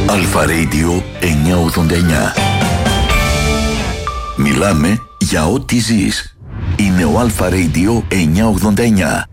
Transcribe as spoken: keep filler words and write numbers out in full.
Αλφα Radio εννιακόσια ογδόντα εννιά. Μιλάμε για ό,τι ζεις. Είναι ο Αλφα Radio εννιακόσια ογδόντα εννιά.